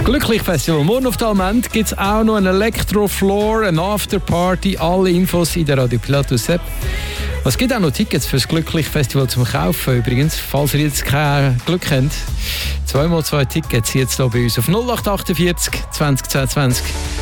Glücklich Festival. Morgen auf der Almend gibt es auch noch einen Electro-Floor, eine Afterparty. Alle Infos in der Radio Pilatus App. Es gibt auch noch Tickets für das Glücklich Festival zum Kaufen übrigens. Falls ihr jetzt kein Glück habt. 2x2 Tickets jetzt hier bei uns auf 0848 20 10 20.